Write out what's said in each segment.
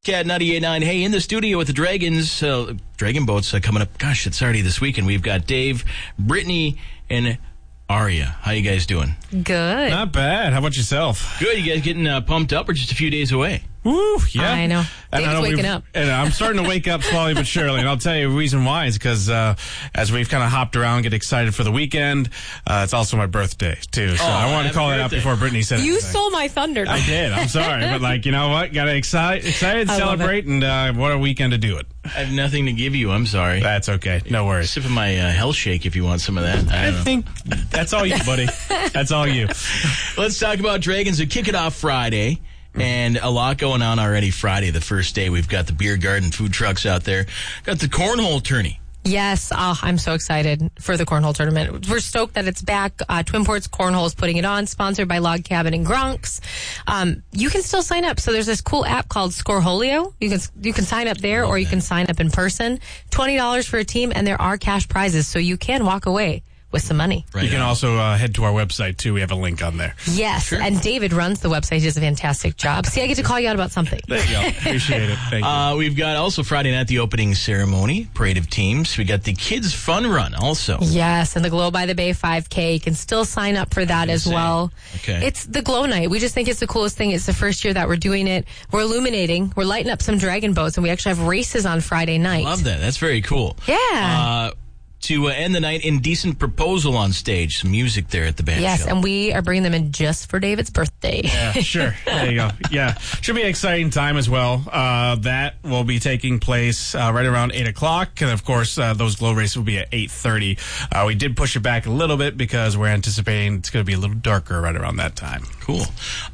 Cat 98.9. Hey, in the studio with the Dragons, Dragon Boats coming up. Gosh, it's already this weekend. We've got Dave, Brittany, and Aria. How you guys doing? Good. Not bad. How about yourself? Good. You guys getting pumped up? We're just a few days away. Woo, yeah. I know. Dave's waking up. And I'm starting to wake up slowly but surely. And I'll tell you the reason why is because as we've kind of hopped around, get excited for the weekend, it's also my birthday, too. So I wanted to call it out before Brittany said it. You stole my thunder. I did. I'm sorry. But, you know what? Got to excited, celebrate, and what a weekend to do it. I have nothing to give you. I'm sorry. That's okay. No worries. Sipping my Hell Shake if you want some of that. I think that's all you, buddy. That's all you. Let's talk about Dragons. We kick it off Friday. And a lot going on already Friday, the first day. We've got the beer garden, food trucks out there. Got the cornhole tourney. Yes, I'm so excited for the cornhole tournament. We're stoked that it's back. Twin Ports Cornhole is putting it on, sponsored by Log Cabin and Gronks. You can still sign up. So there's this cool app called Scoreholio. You can sign up there, or you can sign up in person. $20 for a team, and there are cash prizes, so you can walk away with some money. Right. You can also head to our website, too. We have a link on there. Yes, sure. And David runs the website. He does a fantastic job. See, I get to call you out about something. There you go. Appreciate it. Thank you. We've got also Friday night, the opening ceremony, parade of teams. We got the Kids Fun Run also. Yes, and the Glow by the Bay 5K. You can still sign up for that as well. Okay. It's the Glow Night. We just think it's the coolest thing. It's the first year that we're doing it. We're illuminating. We're lighting up some dragon boats, and we actually have races on Friday night. Love that. That's very cool. Yeah. To end the night, Indecent Proposal on stage. Some music there at the band Yes, show. and we are bringing them in just for David's birthday. Yeah, sure. There you go. Yeah. Should be an exciting time as well. That will be taking place right around 8 o'clock. And, of course, those glow races will be at 8:30. We did push it back a little bit because we're anticipating it's going to be a little darker right around that time. Cool.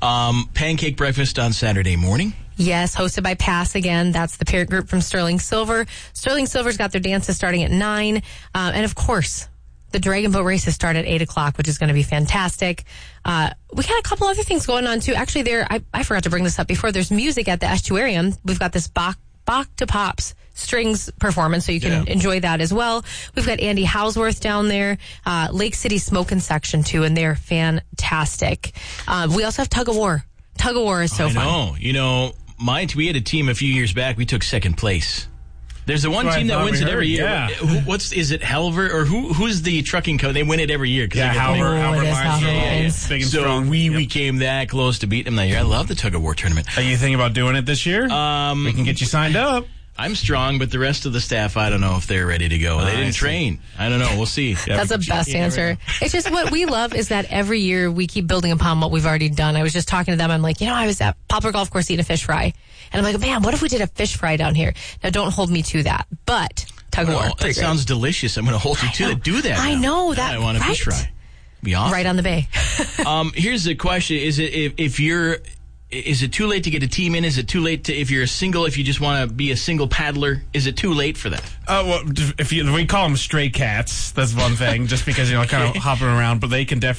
Pancake breakfast on Saturday morning. Yes, hosted by Pass again. That's the parent group from Sterling Silver. Sterling Silver's got their dances starting at 9. And, of course, the Dragon Boat races start at 8 o'clock, which is going to be fantastic. We got a couple other things going on, too. Actually, I forgot to bring this up before. There's music at the estuarium. We've got this Bach to Pops strings performance, so you can enjoy that as well. We've got Andy Housworth down there, Lake City Smokin' Section, too, and they're fantastic. We also have Tug of War. Tug of War is so fun. I know. You know, we had a team a few years back. We took second place. There's the one team that wins it every year. Yeah. Is it Halver or who's the trucking co? They win it every year. Yeah, Halver Mines. Big and so strong. we came that close to beating them that year. I love the Tug of War tournament. Are you thinking about doing it this year? We can get you signed up. I'm strong, but the rest of the staff, I don't know if they're ready to go. They didn't train. I don't know. We'll see. That's the best answer. It's just what we love is that every year we keep building upon what we've already done. I was just talking to them. I'm like, I was at Poplar Golf Course eating a fish fry. And I'm like, man, what if we did a fish fry down here? Now, don't hold me to that. But Tug of War. That sounds delicious. I'm going to hold you to it. Do that. I know. That. I want a fish fry. Be awesome. Right on the bay. Here's the question. Is it too late to get a team in? Is it too late if you're a single, if you just want to be a single paddler? Is it too late for that? Well, we call them stray cats. That's one thing, just because, kind of hopping around, but they can definitely